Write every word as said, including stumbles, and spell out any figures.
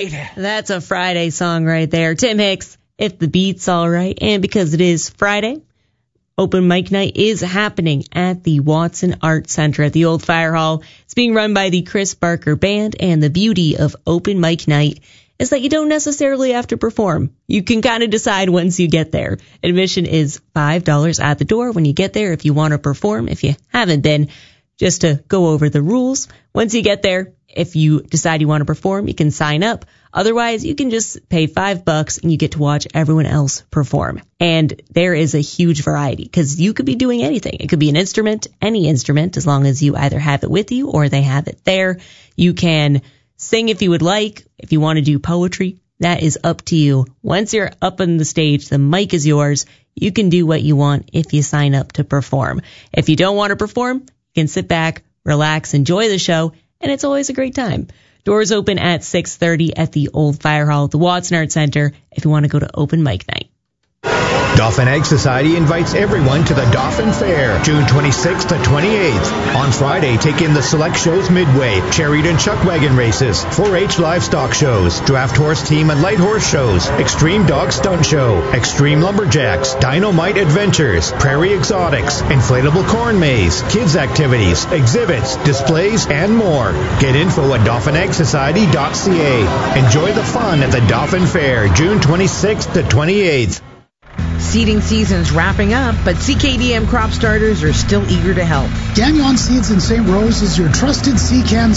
right. That's a Friday song right there. Tim Hicks, If the Beat's All Right. And because it is Friday, Open Mic Night is happening at the Watson Art Center at the Old Fire Hall. It's being run by the Chris Barker Band, and the beauty of Open Mic Night is that you don't necessarily have to perform. You can kind of decide once you get there. Admission is five dollars at the door when you get there if you want to perform. If you haven't been, just to go over the rules. Once you get there, if you decide you want to perform, you can sign up. Otherwise, you can just pay five bucks and you get to watch everyone else perform. And there is a huge variety because you could be doing anything. It could be an instrument, any instrument, as long as you either have it with you or they have it there. You can sing if you would like. If you want to do poetry, that is up to you. Once you're up on the stage, the mic is yours. You can do what you want if you sign up to perform. If you don't want to perform, you can sit back, relax, enjoy the show, and it's always a great time. Doors open at six thirty at the Old Fire Hall at the Watson Art Center if you want to go to Open Mic Night. Dauphin Egg Society invites everyone to the Dauphin Fair, June twenty-sixth to twenty-eighth. On Friday, take in the select shows midway, chariot and chuck wagon races, four H livestock shows, draft horse team and light horse shows, extreme dog stunt show, extreme lumberjacks, dynamite adventures, prairie exotics, inflatable corn maze, kids activities, exhibits, displays, and more. Get info at dauphin egg society dot c a. Enjoy the fun at the Dauphin Fair, June twenty-sixth to twenty-eighth. Seeding season's wrapping up, but C K D M crop starters are still eager to help. Gagnon Seeds in Saint Rose is your trusted C C A M